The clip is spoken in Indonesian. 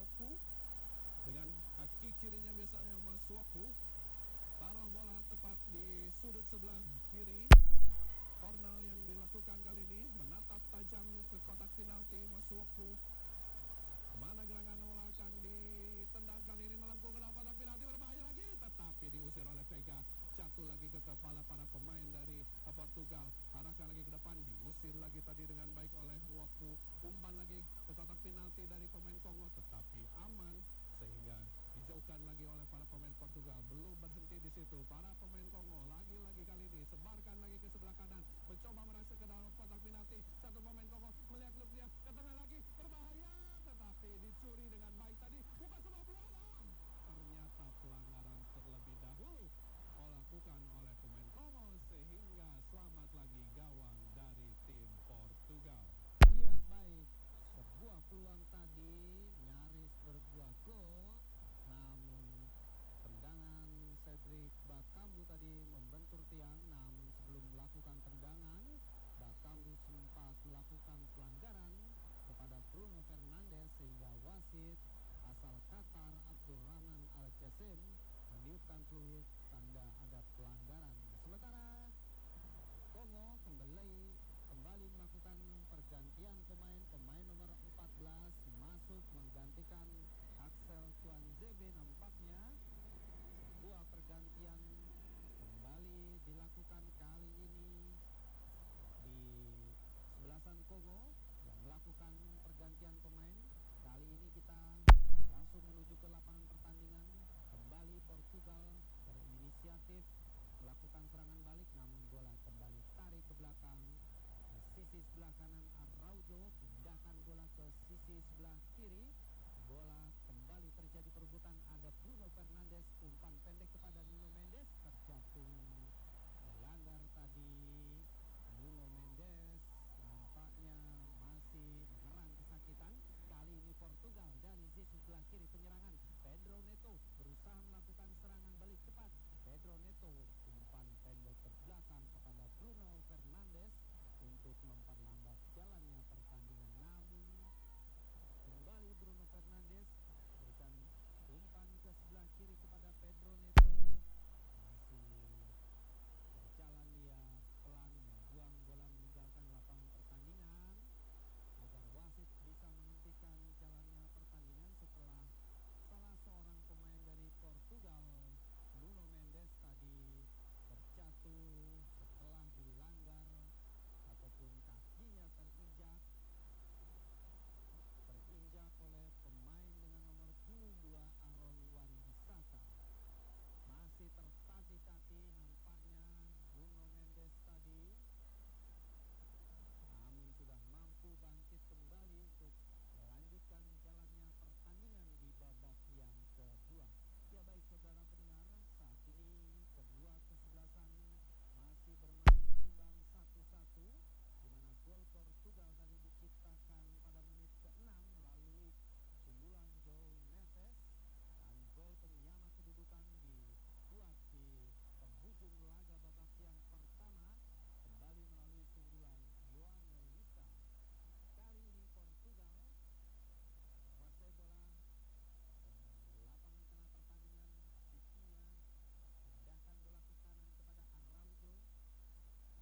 Masuaku dengan kaki kirinya biasanya Masuaku taruh bola tepat di sudut sebelah kiri. Corner yang dilakukan kali ini menatap tajam ke kotak penalti Masuaku. Kemana gerangan bola akan ditendang kali ini, melengkung ke dalam kotak penalti, berbahaya lagi, tetapi diusir oleh Vega. Jatuh lagi ke kepala para pemain dari Portugal. Arahkan lagi ke depan, diusir lagi tadi dengan baik oleh Waku. Umpan lagi ke kotak penalti dari pemain Kongo, tetapi aman sehingga dijauhkan lagi oleh para pemain Portugal. Belum berhenti di situ. Para pemain Kongo lagi-lagi kali ini sebarkan lagi ke sebelah kanan, mencoba merasa ke dalam kotak penalti. Satu pemain Kongo melihat look dia ke tengah lagi, berbahaya, tetapi dicuri dengan baik tadi. Bukan sebuah peluang. Ternyata pelanggaran terlebih dahulu dilakukan oleh pemain Kongo sehingga selamat lagi gawang dari tim Portugal. Iya, baik. Sebuah peluang tadi nyaris berbuah gol, namun tendangan Cedric Bakambu tadi membentur tiang. Namun sebelum melakukan tendangan, Bakambu sempat melakukan pelanggaran kepada Bruno Fernandes sehingga wasit asal Qatar Abdurrahman Al-Qasim meniupkan peluit tanda ada pelanggaran. Sementara Kongo kembali melakukan pergantian pemain nomor 14 masuk menggantikan Axel Tuanzebe. Nampaknya sebuah pergantian kembali dilakukan kali ini di sebelasan Kongo yang melakukan pergantian pemain. Kali ini kita langsung menuju ke lapangan pertandingan. Kembali Portugal berinisiatif melakukan serangan balik, namun bola kembali tarik ke belakang di sisi sebelah kanan. Araujo pindahkan bola ke sisi sebelah kiri. Bola kembali terjadi perebutan. Ada Bruno Fernandes, umpan pendek kepada